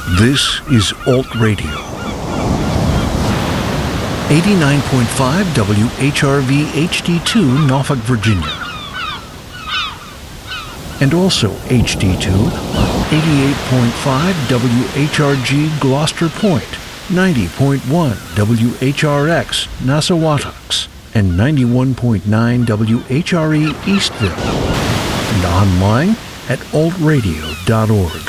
This is Alt Radio. 89.5 WHRV HD2 Norfolk, Virginia. And also HD2 on 88.5 WHRG Gloucester Point, 90.1 WHRX Nassawatucks, and 91.9 WHRE Eastville. And online at altradio.org.